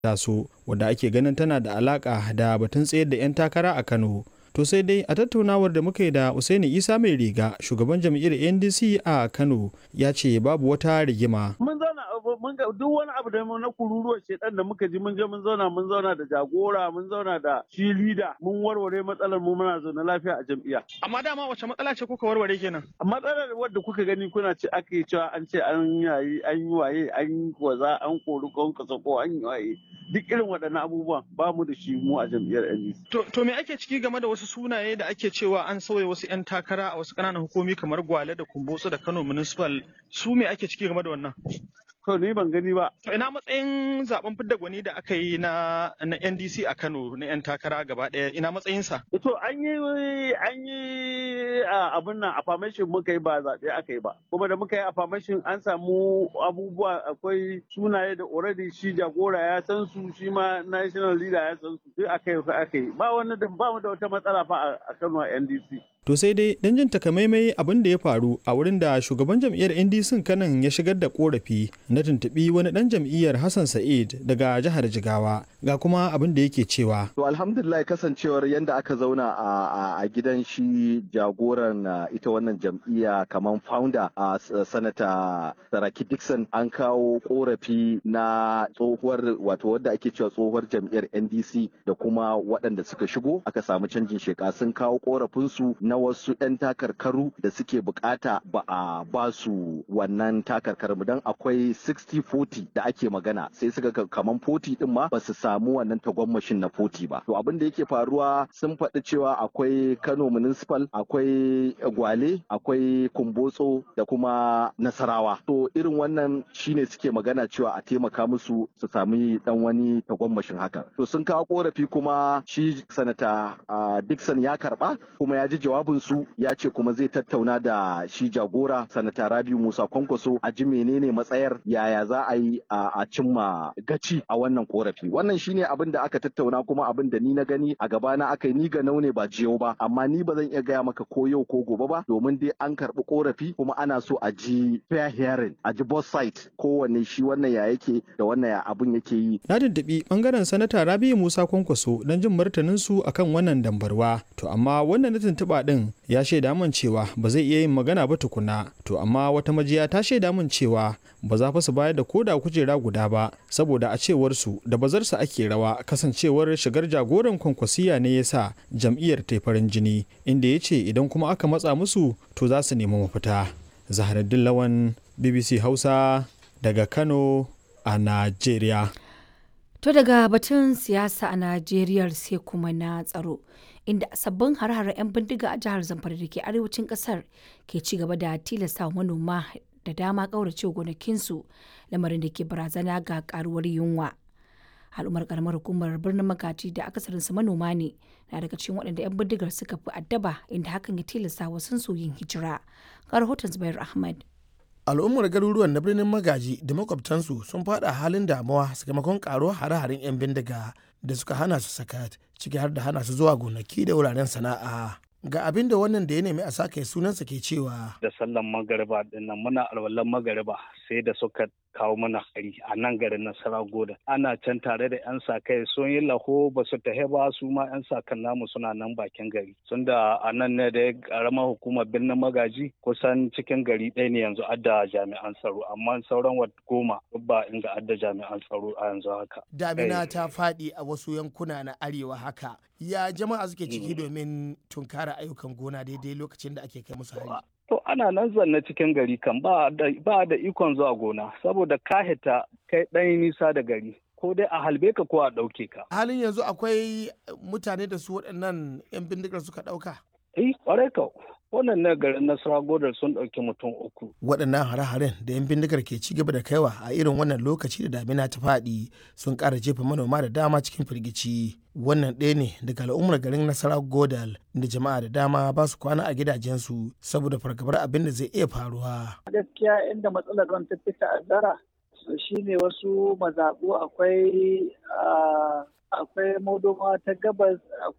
taso wadda ake ganin tana da alaka da batun tsayar da 'yan takara a Kano. To sai dai a tattaunawar da muka yi da Usaini Isa mai riga shugaban jam'iyyar NDC a Kano ya ce babu wata rigima. Mun zauna mun ga duk wani abu da na kururuwar shedan da muka ji mun je mun zauna da jagora mun zauna da shi leader mun warware matsalar mu muna zaune lafiya a jam'iyya. Amma dama wace matsala ce kuka warware kenan? Matsalar wadda kuka gani kuna ce ake cewa an ce an yayi an yi waye an yi waza an kori kasa ko an yi waye duk irin waɗannan abubuwan ba mu da shi mu a jam'iyyar NDC. To me ake ciki game da wasu sunaye da ake cewa an sauya wasu 'yan takara a wasu ƙananan hukumi kamar Gwale da Kumbotso da Kano Municipal, su me ake ciki game da wannan? To ni ban gani ba. To ina matsayin zaben fidda gwani da aka yi na NDC a Kano na 'yan takara gaba ɗaya, ina matsayinsa? To an yi abin nan affirmation muka yi ba zaɓe aka yi ba. Kuma da muka yi affirmation an samu abubuwa akwai sunaye da already shi jagora ya san su shi ma national leader ya san su duk aka yi. Ba mu da wata matsala fa a Kano a NDC. To sai dai dan jin takamaimai abin da ya faru a wurin da shugaban jam'iyyar NDC Kanan ya shigar da korafi na tuntuɓi wani dan jam'iyyar Hassan Sa'id daga jihar Jigawa ga kuma abin da yake cewa. To alhamdulillah kasancewar yanda aka zauna a gidan shi jagoran ita wannan jam'iyya kamar founder a sanata Saraki Dixon an kawo korafi na tsohuwar wato wadda ake cewa tsohuwar jam'iyyar NDC da kuma waɗanda suka shigo aka samu canjin sheka sun kawo korafinsu na wasu 'yan takarkaru da suke bukata ba a ba su wannan takarkaru don akwai 60-40 da ake magana sai suka kaman 40 din ma ba su samu wannan tagwammashin na 40 ba. To abin da yake faruwa sun faɗi cewa akwai Kano Municipal, akwai Gwale, akwai Kumbotso da kuma Nasarawa. To irin wannan shine suke magana cewa a taimaka musu su sami dan wani tagwammashin haka. To sun kawo korafi kuma shi sanata Dixon ya karba kuma ya ji jawabinsu ya ce kuma zai tattauna da shi jagora sanata Rabiu Musa Kwankwaso a ji menene matsayar yaya za a yi a cimma gaci a wannan korafi. Wannan shine abin da aka tattauna kuma abin da ni na gani a gabana aka yi ni ga naune ba jiyau ba amma ni ba zan iya gaya maka ko yau ko gobe ba domin dai an karɓi korafi kuma ana so a ji fair hearing a ji both side kowanne shi wannan ya yake da wannan ya abin yake yi. Na tuntuɓi bangaren sanata Rabiu Musa Kwankwaso don jin martanin su akan wannan dambarwa to amma wannan na tuntuɓa din ya shaida min cewa ba zai iya yin magana ba tukuna to amma wata majiya ta shaida min cewa ba za fa su bayar da koda kujera guda ba saboda a cewar su da bazarsa ake rawa kasancewar shigar jagoran Kwankwasiya ne yasa jam'iyyar ta farin jini inda ya ce idan kuma aka matsa musu to za su nemi mafita. Zaharaddin Lawan BBC Hausa daga Kano a Najeriya. To daga batun siyasa a Najeriya sai kuma na tsaro. Inda sabbin har-haren 'yan bindiga a jihar Zamfara da ke arewacin kasar ke ci gaba da tilasta manoma da dama kaurace gonakinsu lamarin da ke barazana ga karuwar yunwa. Al'ummar karamar hukumar birnin Magaji da akasarinsu manoma ne na daga cikin waɗanda 'yan bindigar suka fi addaba inda hakan ya tilasta wasu su yin hijira. Ga rahoton Zubair Ahmad. Al'ummar garuruwan na birnin Magaji da makwabtansu sun fada halin damuwa sakamakon karuwar hare-haren 'yan bindiga da suka hana su sakat ciki har da hana su zuwa gonaki da wuraren sana'a. Ga abin da wannan da ya nemi a sake sunansa ke cewa. Da sallan magariba dinnan muna alwalan magariba sai da suka kawo mana hari a nan garin Nasara Goda. Ana can tare da 'yan sa-kai sun yi laho ba su tahe ba su ma 'yan sa-kan namu suna nan bakin gari. Sun da a nan ne da karamar hukumar birnin Magaji kusan cikin gari ɗaya ne yanzu adda jami'an tsaro amma sauran goma ba inda adda jami'an tsaro a yanzu haka. Damina ta faɗi a wasu yankuna na arewa haka. Ya jama'a suke ciki domin tunkara ayyukan gona daidai lokacin da ake kai musu hari. To ana nan zanne cikin gari kan ba da ikon zuwa gona saboda ka hita kai ɗan nisa da gari ko dai a halbe ka ko a ɗauke ka. Halin yanzu akwai mutane da su waɗannan 'yan bindigar suka ɗauka? Ƙwarai ka. Wannan na garin Nasarawa Godar sun ɗauki mutum 3. Waɗannan hare-haren da 'yan bindigar ke ci gaba da kaiwa a irin wannan lokaci da damina ta faɗi sun ƙara jefa manoma da dama cikin firgici. Wannan ɗaya ne daga al'ummar garin Nasarawa Godal da jama'a da dama ba su kwana a gidajensu saboda fargabar abin da zai iya faruwa. Gaskiya inda matsalar ruwan ta fi ta'azzara shine wasu mazaɓu akwai modoma ta gabas